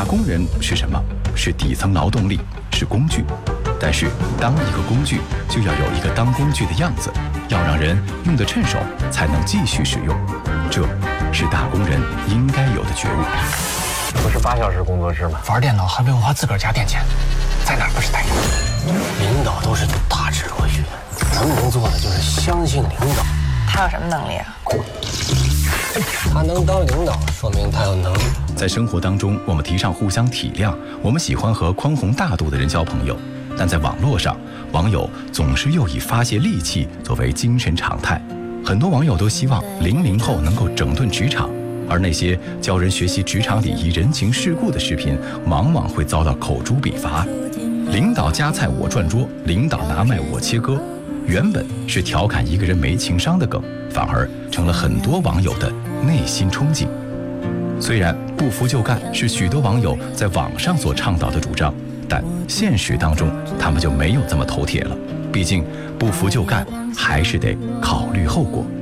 打工人是什么？是底层劳动力，是工具。但是，当一个工具，就要有一个当工具的样子，要让人用得趁手，才能继续使用。这是打工人应该有的觉悟。 不是8小时工作制吗？ 玩电脑还不用花自个儿家电钱，在哪儿不是待遇？ 领导都是大智若愚，咱们能做的就是相信领导。 他有什么能力啊？ 他能当领导，说明他有能力。 在生活当中，我们提倡互相体谅，我们喜欢和宽宏大度的人交朋友。但在网络上，网友总是又以发泄戾气作为精神常态。很多网友都希望00后能够整顿职场，而那些教人学习职场礼仪、人情世故的视频，往往会遭到口诛笔伐。领导夹菜我转桌，领导拿麦我切割，原本是调侃一个人没情商的梗，反而成了很多网友的内心憧憬。虽然不服就干是许多网友在网上所倡导的主张，但现实当中他们就没有这么头铁了。毕竟不服就干，还是得考虑后果。